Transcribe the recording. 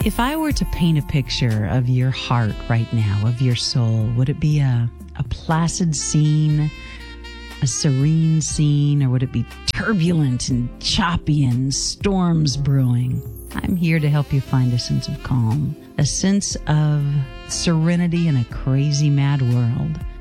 If I were to paint a picture of your heart right now, of your soul, would it be a placid scene, a serene scene, or would it be turbulent and choppy and storms brewing? I'm here to help you find a sense of calm, a sense of serenity in a crazy, mad world.